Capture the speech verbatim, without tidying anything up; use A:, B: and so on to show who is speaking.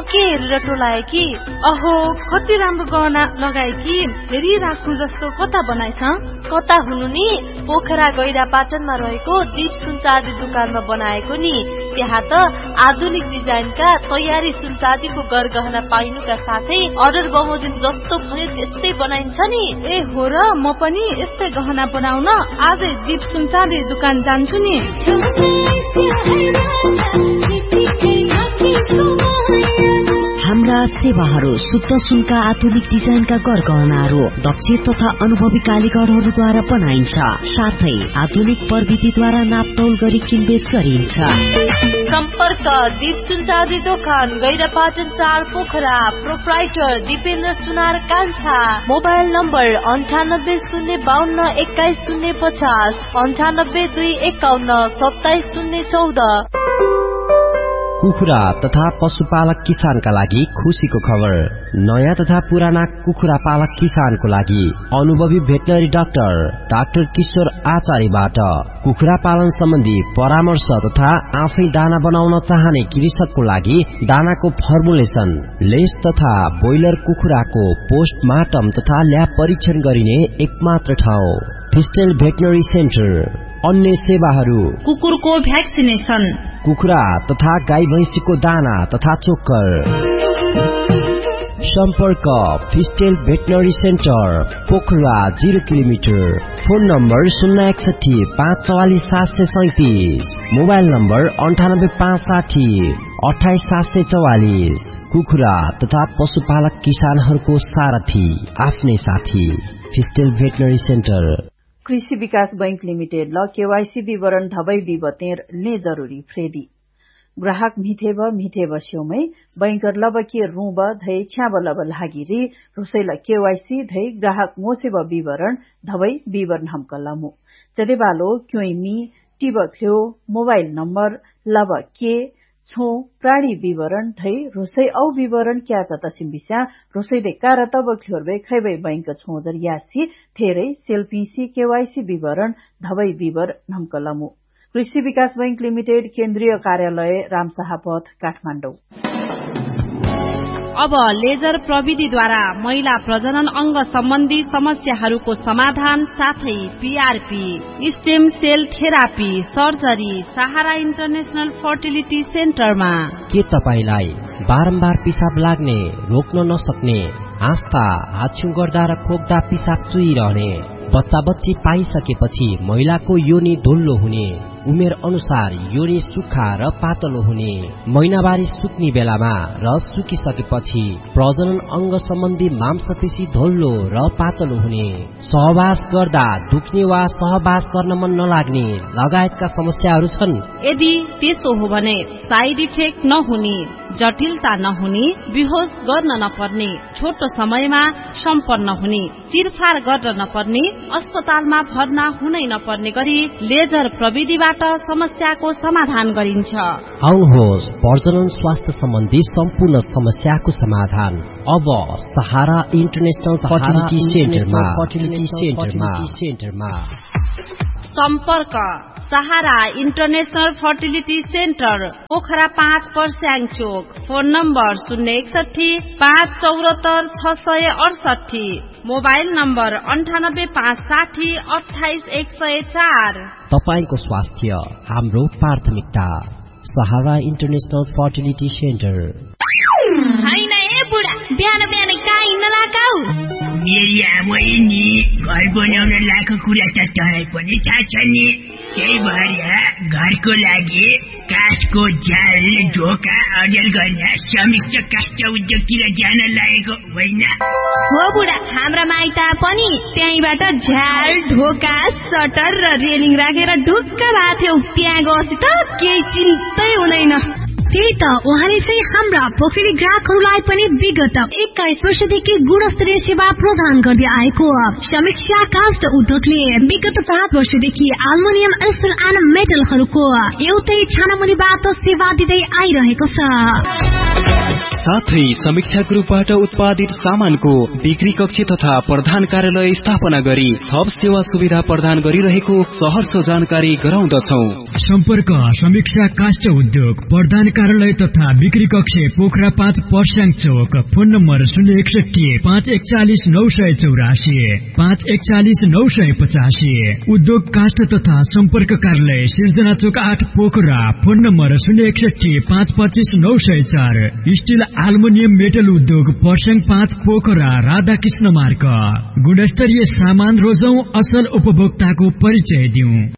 A: के हेरेर टोलाए कि?
B: अहो कति राम्रो गहना लगाए कि, हेरी राख्नु जस्तो कता बनाइछ?
A: कता हुनु नि, पोखरा गैरा पाटनमा रहेको दीप सुनचाँदी दुकानमा बनाएको नि। त्यहाँ त आधुनिक डिजाइनका तयारी सुनचाँदीको गरगहना पाइनुका साथै अर्डर बमोजिम जस्तो भन्यो त्यस्तै बनाइन्छ नि।
B: ए हो र, म पनि यस्तै गहना बनाउन आजै दीप सुनचाँदी दुकान जान्छु नि।
C: हाम्रा सेवाहरू शुद्ध सुनका आधुनिक डिजाइनका गरगहनाहरू दक्ष तथा अनुभवी कालीगरहरूद्वारा बनाइन्छ। साथै आधुनिक प्रविधिद्वारा नापतौल गरी किनबेच गरिन्छ।
A: सम्पर्क दीप सुनचाँदी दोकान गैरापाटन चार पोखरा। प्रोप्राइटर दिपेन्द्र सुनार कान्छा। मोबाइल नम्बर अन्ठानब्बे शून्य बाहन्न एक्काइस शून्य पचास अन्ठानब्बे दुई एकाउन्न सत्ताइस शून्य चौध।
D: कुखुरा तथा पशुपालक किसानका लागि खुशीको खबर। नयाँ तथा पुराना कुखुरा पालक किसानको लागि अनुभवी भेटनरी डाक्टर डाक्टर किशोर आचार्यबाट कुखुरा पालन सम्बन्धी परामर्श तथा आफै दाना बनाउन चाहने कृषकको लागि दानाको फर्मुलेसन, लेस तथा बोइलर कुखुराको पोस्टमार्टम तथा ल्याब परीक्षण गरिने एकमात्र ठाउँ फिस्टेल भेटनरी सेन्टर। अन्य सेवाहरू
E: कुकुरको भ्याक्सिनेसन,
D: कुखुरा तथा गाई भैंसीको दाना तथा चोक्कर। सम्पर्क फिस्टेल veterinary centre Pokhara zero kilometre. Phone number शून्य एकसठी पाँच चौवालिस सात सय सैतिस। मोबाइल नम्बर अन्ठानब्बे पाँच साठी अठाइस सात सय चौवालिस। कुखुरा तथा पशुपालक किसानहरूको सारथी, आफ्नै साथी फिस्टेल भेटनरी सेन्टर।
F: कृषि विकास बैंक लिमिटेड ल केवाईसी विवरण धबै विवतेर ले जरूरी फ्रेदी ग्राहक मिथेब मिथेब स्योमै बैंकर लब के रूब धै छ्याब लब लागिरी रुसैल केवाईसी धै ग्राहक मोसेब विवरण धबै विवरण हम कलमु जदेबालो क्योइमी टिब ख्यो मोबाइल नम्बर लब के छो प्राणी विवरण धै रुसै औ विवरण क्या चतसिम बिस्या रुसै दे कार तब ख्योरबे खैबै बैंक छोजर यासी थेरै सेल्फीसी केवाईसी विवरण धबै विवर नमकलमु। कृषि विकास बैंक लिमिटेड केन्द्रीय कार्यालय रामशाह पथ काठमाडौँ।
E: अब लेजर प्रविधिद्वारा महिला प्रजनन अंग सम्बन्धी समस्याहरूको समाधान साथै PRP, stem sale therapy, surgery सहारा इन्टरनेशनल फर्टिलिटी सेन्टरमा।
D: के तपाईलाई बारम्बार पिसाब लाग्ने, रोक्न नसक्ने, आस्था हाछ्यु गर्दा र खोक्दा पिसाब चुइरहने, बच्चा बच्ची पाइसकेपछि महिलाको योनि धुल्लो हुने, उमेर अनुसार योनि सुक्खा र पातलो हुने, महिनावारी सुक्ने बेलामा र सुकिसकेपछि प्रजनन अंग सम्बन्धी मांसपेशी धुल्लो र पातलो हुने, सहवास गर्दा दुख्ने वा सहवास गर्न मन नलाग्ने लगायतका समस्याहरू छन्।
E: यदि त्यसो हो भने साइड इफेक्ट नहुने, जटिलता नहुने, बेहोस गर्न नपर्ने, छोटो समयमा सम्पन्न हुने, चिरफार गर्न नपर्ने, अस्पतालमा भर्ना हुनै नपर्ने गरी लेजर प्रविधिबाट समस्याको समाधान गरिन्छ।
D: आउनुहोस्, प्रजनन स्वास्थ्य सम्बन्धी सम्पूर्ण समस्याको समाधान अब सहारा इन्टरनेशनल फर्टिलिटी सेन्टरमा।
E: सम्पर्क सहारा इन्टरनेशनल फर्टिलिटी सेन्टर पोखरा पाँच पर्स्याङ चोक। फोन नम्बर शून्य एकसठी पाँच चौरात्तर छ सय अडसठी। मोबाइल नम्बर अन्ठानब्बे पाँच साठी अठाइस एक सय चार।
D: तपाईको स्वास्थ्य हाम्रो प्राथमिकता। सहारा इन्टरनेशनल फर्टिलिटी सेन्टर।
G: हैन ए बुढा, बिहान बिहान कहाँ हिँड्न लागाउ?
H: मेरी आमै नि घर बनाउन लाएको कुरा त तँलाई पनि थाहा छ नि। त्यही भएर घरको लागि काठको झ्याल ढोका अडेल गर्न समिष्ट काष्ठ उद्योगतिर जान लागेको होइन?
G: हो बुढा, हाम्रा माइत पनि त्यहीबाट झ्याल ढोका सटर र रेलिङ राखेर ढुक्क भएको थियो। त्यहाँ गएपछि त केही चिन्तै हुँदैन।
I: त्यही त उहाँले चाहिँ हाम्रा पोखरी ग्राहकहरूलाई पनि विगत एक्काइस वर्षदेखि गुणस्तरीय सेवा प्रदान गर्दै आएको समीक्षा काष्ठ उद्योगले विगत सात वर्षदेखि एल्युमिनियम स्टिल एन्ड मेटलहरूको एउटै छानामुनिबाट सेवा दिँदै आइरहेको छ।
J: साथै समीक्षा ग्रुपबाट उत्पादित सामानको बिक्री कक्ष तथा प्रधान कार्यालय स्थापना गरी थप सेवा सुविधा प्रदान गरिरहेको सहर्ष जानकारी गराउँदछौ।
K: सम्पर्क समीक्षा काष्ठ उद्योग प्रधान कार्यालय तथा बिक्री कक्ष पोखरा पाँच पर्स्याङ चोक। फोन नम्बर शून्य एकसठी पाँच एकचालिस नौ सय चौरासी पाँच एकचालिस नौ सय पचासी। उद्योग काष्ठ तथा सम्पर्क कार्यालय सिर्जना चोक आठ पोखरा। फोन नम्बर शून्य एकसठी पाँच पच्चिस नौ सय चार। स्टिल एल्युमिनियम मेटल उद्योग पर्स्याङ पाँच पोखरा राधाकृष्ण मार्ग। गुणस्तरीय सामान रोजौं, असल उपभोक्ताको परिचय दिउँ।